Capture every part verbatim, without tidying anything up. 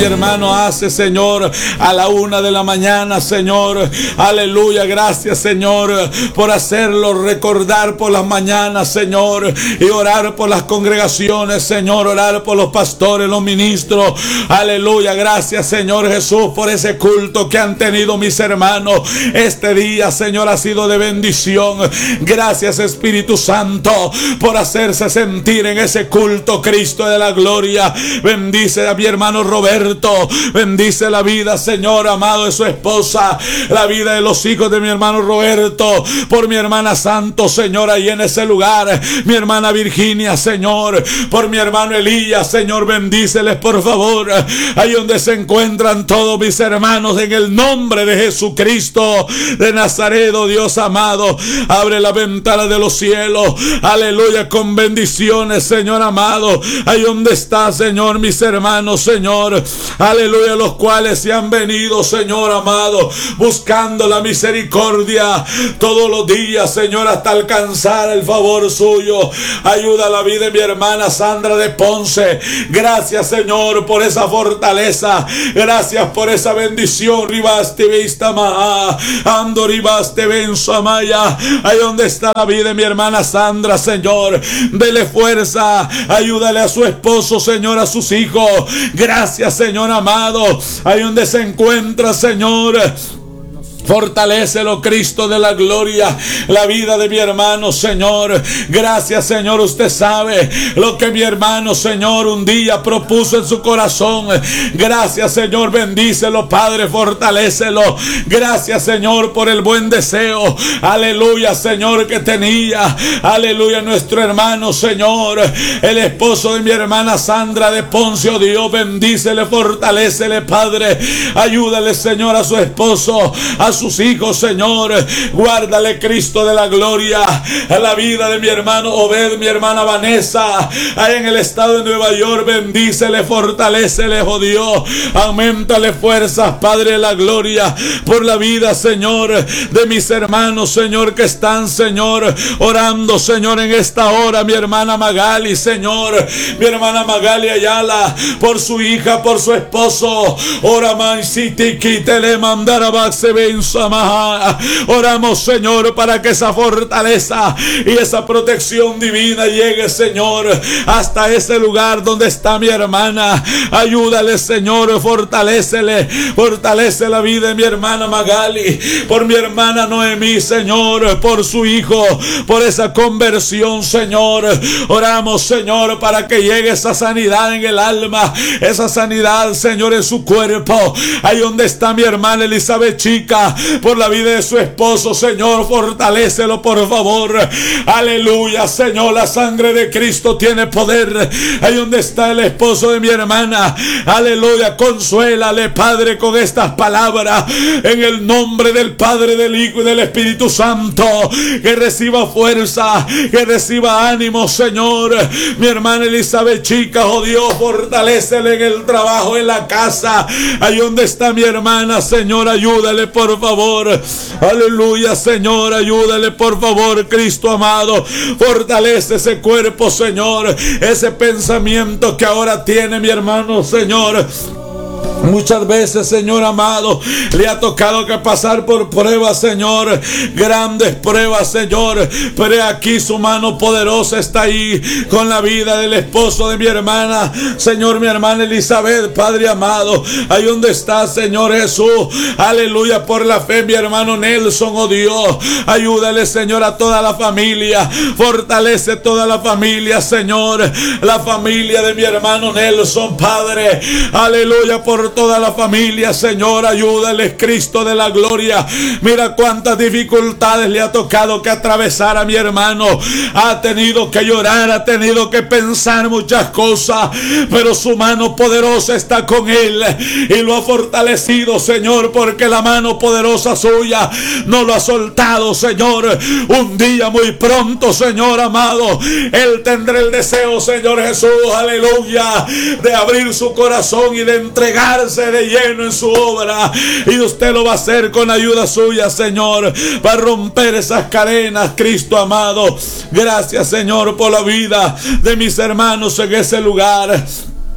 mi hermano hace, Señor, a la una de la mañana, Señor. Aleluya, gracias, Señor, por hacerlo recordar por las mañanas, Señor, y orar por las congregaciones, Señor, orar por los pastores, los ministros. Aleluya, gracias, Señor Jesús, por ese culto que han tenido mis hermanos. Este día, Señor, ha sido de bendición. Gracias, Espíritu Santo, por hacerse sentir en ese culto, Cristo de la gloria. Bendice a mi hermano Roberto, bendice la vida, Señor amado, de su esposa, la vida de los hijos de mi hermano Roberto, por mi hermana Santo, Señor, ahí en ese lugar, mi hermana Virginia, Señor, por mi hermano Elías, Señor, bendíceles por favor, ahí donde se encuentran todos mis hermanos, en el nombre de Jesucristo de Nazaret, oh Dios amado. Abre la ventana de los cielos, aleluya, con bendiciones, Señor amado, ahí donde está, Señor, mis hermanos, Señor, aleluya, los cuales se han venido, Señor amado, buscando la misericordia todos los días, Señor, hasta alcanzar el favor suyo. Ayuda a la vida de mi hermana Sandra de Ponce. Gracias, Señor, por esa fortaleza, gracias por esa bendición. Ribaste vista maha, ando ribaste bensamaya. Ahí donde está la vida de mi hermana Sandra, Señor, dele fuerza, ayúdale a su esposo, Señor, a sus hijos. Gracias, Señor amado, ahí donde se encuentra, Señor, fortalécelo, Cristo de la gloria, la vida de mi hermano, Señor. Gracias, Señor, usted sabe lo que mi hermano, Señor, un día propuso en su corazón. Gracias, Señor, bendícelo, Padre, fortalécelo. Gracias, Señor, por el buen deseo, aleluya, Señor, que tenía, aleluya, nuestro hermano, Señor, el esposo de mi hermana Sandra de Poncio. Dios, bendícele, fortalécele, Padre, ayúdale, Señor, a su esposo, a sus hijos, Señor, guárdale, Cristo de la gloria, a la vida de mi hermano Obed, mi hermana Vanessa, ahí en el estado de Nueva York. Bendícele, fortalécele, oh Dios, aumentale fuerzas, Padre de la gloria, por la vida, Señor, de mis hermanos, Señor, que están, Señor, orando, Señor, en esta hora. Mi hermana Magali, Señor, mi hermana Magali Ayala, por su hija, por su esposo. Ora man siti quitele mandara baxe ven. Oramos, Señor, para que esa fortaleza y esa protección divina llegue, Señor, hasta ese lugar donde está mi hermana. Ayúdale, Señor, fortalécele, fortalece la vida de mi hermana Magali, por mi hermana Noemí, Señor, por su hijo, por esa conversión, Señor. Oramos, Señor, para que llegue esa sanidad en el alma, esa sanidad, Señor, en su cuerpo. Ahí donde está mi hermana Elizabeth Chica, por la vida de su esposo, Señor, fortalécelo, por favor. Aleluya, Señor, la sangre de Cristo tiene poder. Ahí donde está el esposo de mi hermana, aleluya, consuélale, Padre, con estas palabras, en el nombre del Padre, del Hijo y del Espíritu Santo. Que reciba fuerza, que reciba ánimo, Señor. Mi hermana Elizabeth Chica, oh Dios, fortalécele en el trabajo, en la casa. Ahí donde está mi hermana, Señor, ayúdale, por favor. Aleluya, Señor, ayúdale, por favor, Cristo amado. Fortalece ese cuerpo, Señor, ese pensamiento que ahora tiene mi hermano, Señor. Muchas veces, Señor amado, le ha tocado que pasar por pruebas, Señor, grandes pruebas, Señor, pero aquí su mano poderosa está ahí con la vida del esposo de mi hermana, Señor, mi hermana Elizabeth, Padre amado, ahí donde está, Señor Jesús, aleluya, por la fe, mi hermano Nelson, oh Dios, ayúdale, Señor, a toda la familia, fortalece toda la familia, Señor, la familia de mi hermano Nelson, Padre, aleluya, por toda la familia, Señor, ayúdales, Cristo de la gloria. Mira cuántas dificultades le ha tocado que atravesar a mi hermano. Ha tenido que llorar, ha tenido que pensar muchas cosas, pero su mano poderosa está con él y lo ha fortalecido, Señor, porque la mano poderosa suya no lo ha soltado, Señor. Un día muy pronto, Señor amado, él tendrá el deseo, Señor Jesús, aleluya, de abrir su corazón y de entregar de lleno en su obra, y usted lo va a hacer con ayuda suya, Señor, para romper esas cadenas, Cristo amado. Gracias, Señor, por la vida de mis hermanos en ese lugar.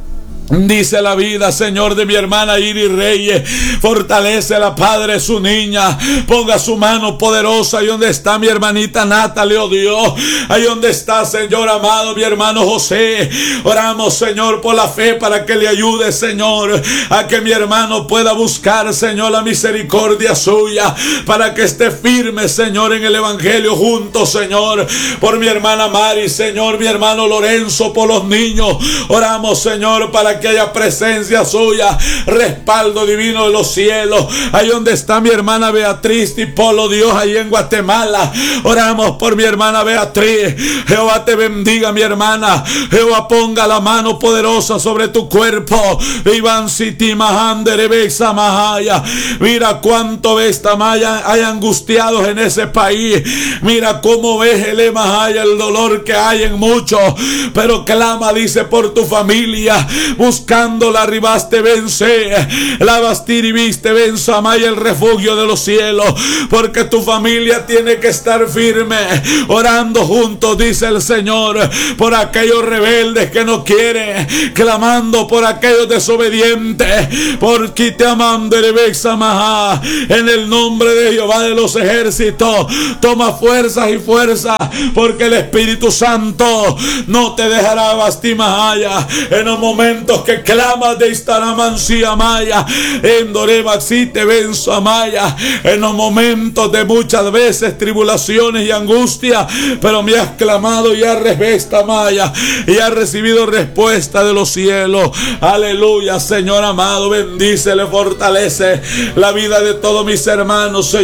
Dice la vida, Señor, de mi hermana Iris Reyes. Fortalece la Padre su niña. Ponga su mano poderosa ahí donde está mi hermanita Natalie, oh Dios. Ahí donde está, Señor amado, mi hermano José. Oramos, Señor, por la fe para que le ayude, Señor, a que mi hermano pueda buscar, Señor, la misericordia suya, para que esté firme, Señor, en el evangelio juntos, Señor. Por mi hermana Mari, Señor, mi hermano Lorenzo, por los niños. Oramos, Señor, para que haya presencia suya, respaldo divino de los cielos. Ahí donde está mi hermana Beatriz y Polo, Dios, ahí en Guatemala. Oramos por mi hermana Beatriz. Jehová te bendiga, mi hermana. Jehová ponga la mano poderosa sobre tu cuerpo. Iván Siti Mahandere Bexa Mahaya. Mira cuánto ves Tamaya hay angustiados en ese país. Mira cómo ves el Mahaya, el dolor que hay en muchos. Pero clama, dice, por tu familia. Buscando la ribaste vence, la bastiri viste vence, amaya el refugio de los cielos, porque tu familia tiene que estar firme, orando juntos, dice el Señor, por aquellos rebeldes que no quieren, clamando por aquellos desobedientes, porque te aman de Rebexa Maha, en el nombre de Jehová de los ejércitos. Toma fuerzas y fuerzas, porque el Espíritu Santo no te dejará bastimahaya en los momentos que clamas de Istaramansia Maya, en Dorebaxi te venzo Amaya, en los momentos de muchas veces tribulaciones y angustia, pero me has clamado y has revesta Maya, y has recibido respuesta de los cielos. Aleluya, Señor amado, bendícele, fortalece la vida de todos mis hermanos, Señor.